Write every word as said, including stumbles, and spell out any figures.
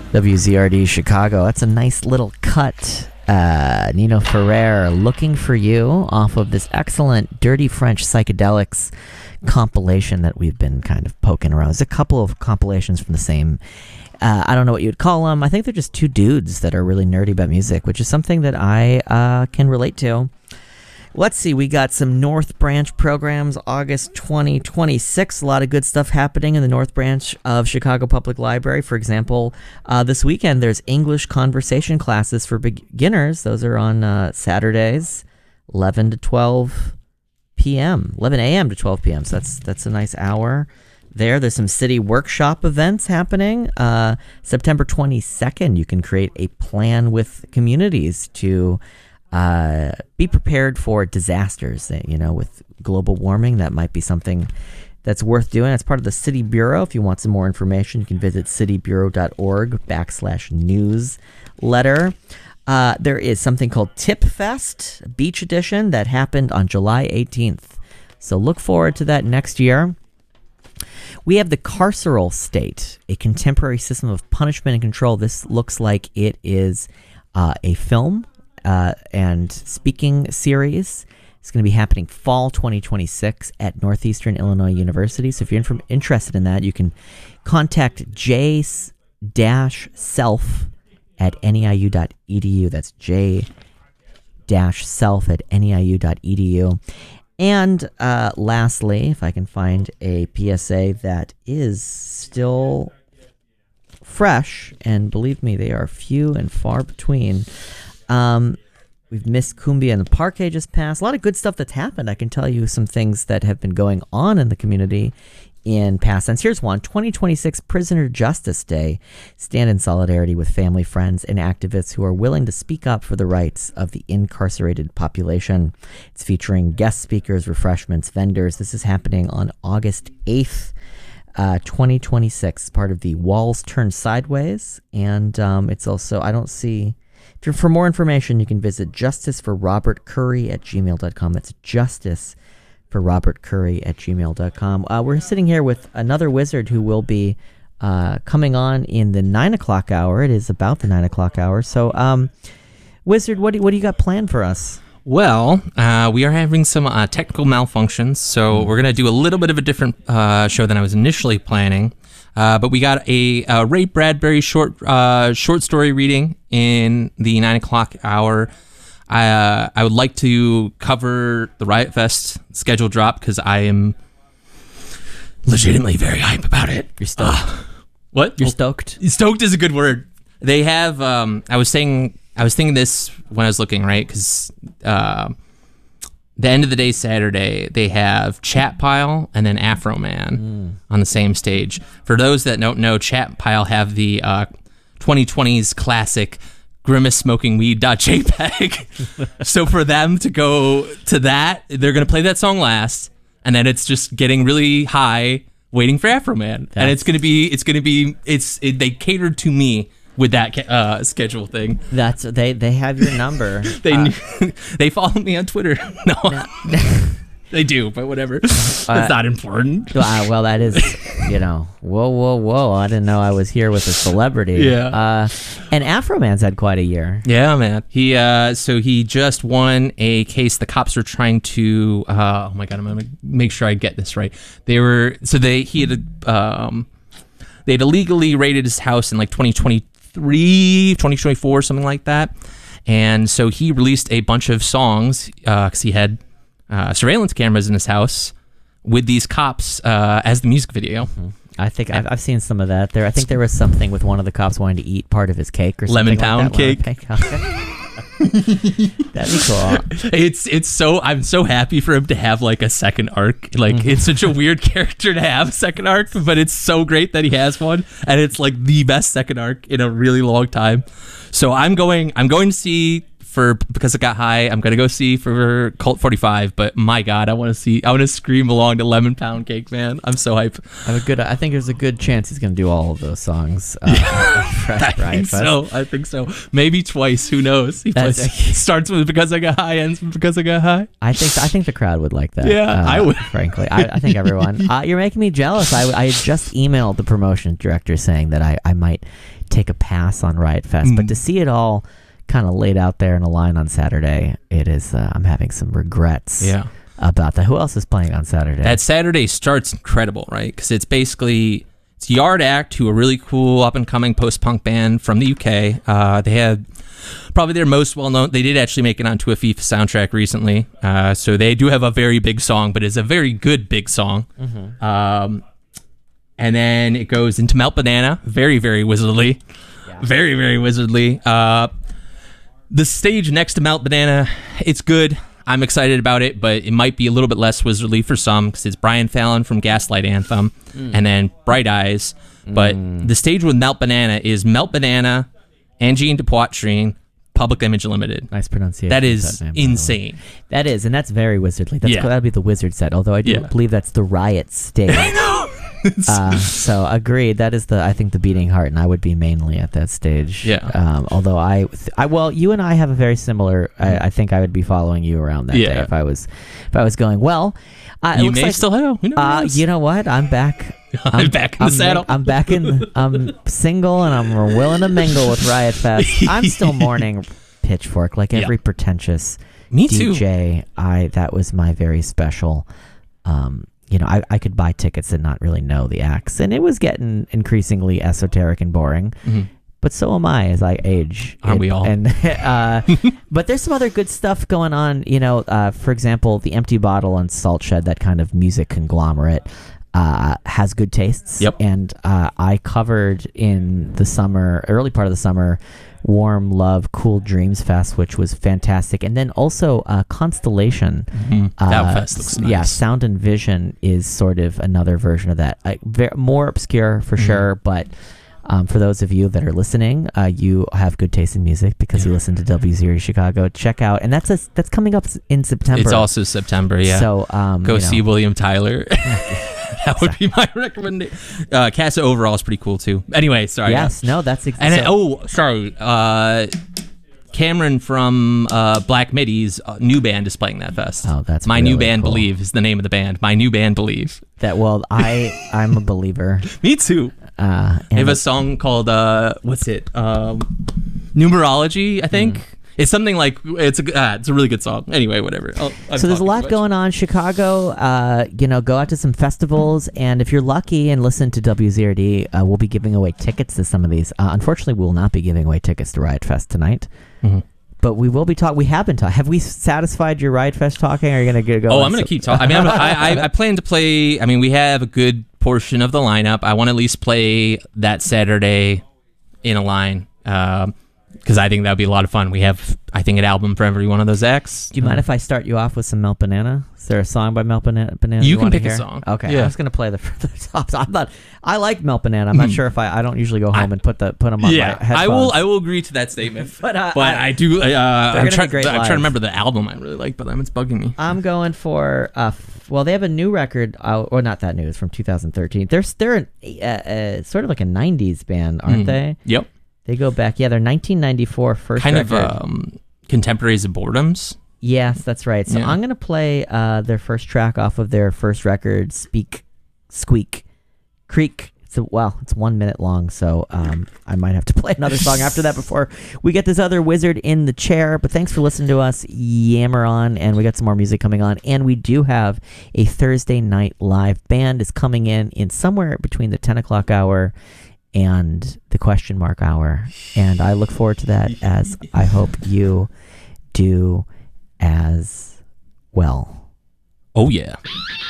W Z R D Chicago. That's a nice little cut. Uh, Nino Ferrer, Looking for You, off of this excellent Dirty French Psychedelics compilation that we've been kind of poking around. There's a couple of compilations from the same, uh, I don't know what you'd call them. I think they're just two dudes that are really nerdy about music, which is something that I uh, can relate to. Let's see, we got some North Branch programs, August twenty twenty-six. A lot of good stuff happening in the North Branch of Chicago Public Library. For example, uh, this weekend there's English conversation classes for beginners. Those are on uh, Saturdays, eleven to twelve p.m., eleven a.m. to twelve p.m. So that's that's a nice hour there. There's some city workshop events happening. Uh, September twenty-second, you can create a plan with communities to Uh, be prepared for disasters, you know, with global warming. That might be something that's worth doing. It's part of the City Bureau. If you want some more information, you can visit citybureau.org backslash newsletter. Uh, there is something called Tip Fest Beach Edition that happened on July eighteenth. So look forward to that next year. We have the Carceral State, a contemporary system of punishment and control. This looks like it is uh, a film Uh, and speaking series. It's going to be happening fall twenty twenty-six at Northeastern Illinois University. So if you're in- interested in that, you can contact j-self at neiu dot edu. That's j-self at neiu dot edu. And uh, lastly, if I can find a P S A that is still fresh, and believe me, they are few and far between. Um, we've missed Cumbia and the Parquet just passed. A lot of good stuff that's happened. I can tell you some things that have been going on in the community in past tense. Here's one, twenty twenty-six Prisoner Justice Day. Stand in solidarity with family, friends, and activists who are willing to speak up for the rights of the incarcerated population. It's featuring guest speakers, refreshments, vendors. This is happening on August eighth, uh, twenty twenty-six, part of the Walls Turn Sideways. And um, it's also, I don't see... For more information, you can visit justice for robert curry at gmail dot com. That's justice for robert curry at gmail dot com. Uh, we're sitting here with another wizard who will be uh, coming on in the nine o'clock hour. It is about the nine o'clock hour. So, um, Wizard, what do, what do you got planned for us? Well, uh, we are having some uh, technical malfunctions, so we're going to do a little bit of a different uh, show than I was initially planning. Uh, but we got a, a Ray Bradbury short uh, short story reading in the nine o'clock hour. I uh, I would like to cover the Riot Fest schedule drop because I am legitimately very hype about it. You're stoked. Uh, what? You're stoked? Stoked is a good word. They have. Um, I was saying. I was thinking this when I was looking, right? Because. Uh, The end of the day Saturday, they have Chat Pile and then Afro Man mm. on the same stage. For those that don't know, Chat Pile have the uh, twenty twenties classic Grimace Smoking Weed.jpg. So for them to go to that, they're going to play that song last, and then it's just getting really high, waiting for Afro Man. That's... And it's going to be, it's going to be, it's it, they catered to me with that uh, schedule thing. That's they they have your number. they uh, they follow me on Twitter. No, no. They do, but whatever. That's uh, not important. Uh, well, that is, you know, whoa, whoa, whoa. I didn't know I was here with a celebrity. Yeah. Uh, and Afro Man's had quite a year. Yeah, man. He uh, so he just won a case. The cops are trying to. Uh, oh my god, I'm gonna make sure I get this right. They were so they he had um, they had illegally raided his house in like twenty twenty-three, twenty twenty-four, something like that. And so he released a bunch of songs because uh, he had uh, surveillance cameras in his house with these cops uh, as the music video. Mm-hmm. I think I've, I've seen some of that. There, I think there was something with one of the cops wanting to eat part of his cake or something. Lemon pound like cake. That'd be cool. It's it's so I'm so happy for him to have like a second arc. Like mm-hmm. It's such a weird character to have a second arc, but it's so great that he has one, and it's like the best second arc in a really long time. So I'm going I'm going to see for Because It Got High. I'm gonna go see for Cult forty-five. But my God, I want to see. I want to scream along to Lemon Pound Cake, man. I'm so hype. I have a good. I think there's a good chance he's going to do all of those songs. Uh, I think so. I think so. Maybe twice. Who knows? He plays, starts with Because I Got High, ends with Because I Got High. I think. I think the crowd would like that. Yeah, uh, I would. Frankly, I, I think everyone. Uh, you're making me jealous. I, I just emailed the promotion director saying that I, I might take a pass on Riot Fest, mm. but to see it all kind of laid out there in a line on Saturday, it is. Uh, I'm having some regrets. Yeah. About that. Who else is playing on Saturday? That Saturday starts incredible, right? Because it's basically it's Yard Act, who are a really cool up and coming post punk band from the U K. Uh, they had probably their most well known. They did actually make it onto a FIFA soundtrack recently, uh, so they do have a very big song, but it's a very good big song. Mm-hmm. Um, and then it goes into Melt Banana, very very wizardly, yeah. very very wizardly. Uh, the stage next to Melt Banana, it's good. I'm excited about it, but it might be a little bit less wizardly for some because it's Brian Fallon from Gaslight Anthem mm. and then Bright Eyes. But mm. the stage with Melt Banana is Melt Banana, Angine de Poitrine, Public Image Limited. Nice pronunciation. That is that name, insane. That is, and that's very wizardly. That's yeah. That'd be the wizard set, although I do yeah. believe that's the Riot stage. I know. uh, so agreed. That is the I think the beating heart, and I would be mainly at that stage. Yeah. Um, although I, I, well, you and I have a very similar. I, I think I would be following you around that yeah. day if I was, if I was going. Well, uh, you may like, still have. Who knows? Uh, you know what? I'm back. I'm, I'm back in the I'm saddle. I'm back in. I'm single and I'm willing to mingle with Riot Fest. I'm still mourning Pitchfork like every yeah. pretentious Me D J. Too. I that was my very special. Um, you know, I, I could buy tickets and not really know the acts, and it was getting increasingly esoteric and boring. Mm-hmm. But so am I as I age. Aren't and, we all? And uh, but there's some other good stuff going on. You know, uh, for example, the Empty Bottle and Salt Shed, that kind of music conglomerate, uh, has good tastes. Yep. And uh, I covered in the summer, early part of the summer, Warm Love Cool Dreams Fest, which was fantastic, and then also uh, Constellation. Mm-hmm. Uh, that fest looks nice. Yeah, Sound and Vision is sort of another version of that. Uh, very, more obscure for mm-hmm. sure, but um, for those of you that are listening, uh, you have good taste in music because yeah. you listen to W Zero Chicago. Check out, and that's a, that's coming up in September. It's also September, yeah. So um, go you know. see William Tyler. That would be my recommendation. Uh, Casa overall is pretty cool too. Anyway, sorry. Yes, no, that's exactly. And then, oh, sorry. Uh, Cameron from uh, Black Midi's uh, new band is playing that fest. Oh, that's my really new band. cool. Believe is the name of the band. My new band. Believe. That well, I I'm a believer. Me too. Uh, they have a song called uh, what's it? Um, Numerology, I think. Mm. It's something like it's a uh, it's a really good song. Anyway, whatever. I'll, so there's a lot going on. Chicago, uh, you know, go out to some festivals, and if you're lucky and listen to W Z R D, uh, we'll be giving away tickets to some of these. Uh, unfortunately, we will not be giving away tickets to Riot Fest tonight. Mm-hmm. But we will be talking. We have been talking. Have we satisfied your Riot Fest talking? Or are you going to go? Oh, I'm going to keep talking. I mean, I'm, I, I I plan to play. I mean, we have a good portion of the lineup. I want to at least play that Saturday in a line. Um, Because I think that would be a lot of fun. We have, I think, an album for every one of those acts. Do you mind if I start you off with some Melt Banana? Is there a song by Melt Banana? Banana you, you can pick hear? a song. Okay, yeah. I was going to play the, the top. I thought I like Melt Banana. I'm not sure if I. I don't usually go home I, and put the put them on yeah, my headphones. I will. I will agree to that statement. but uh, but I, I do. Uh, I'm, try, I'm live. trying to remember the album I really like, but it's bugging me. I'm going for. Uh, f- well, they have a new record, uh, or not that new. It's from two thousand thirteen. They're they're an, uh, uh, sort of like a nineties band, aren't mm. they? Yep. They go back, yeah. They're nineteen ninety-four first kind record. of um, contemporaries of Boredoms. Yes, that's right. So yeah. I'm gonna play uh, their first track off of their first record, "Speak, Squeak, Creek." It's a, well, it's one minute long, so um, I might have to play another song after that before we get this other wizard in the chair. But thanks for listening to us yammer on, and we got some more music coming on, and we do have a Thursday night live band is coming in in somewhere between the ten o'clock hour and the question mark hour, and I look forward to that, as I hope you do as well. Oh yeah.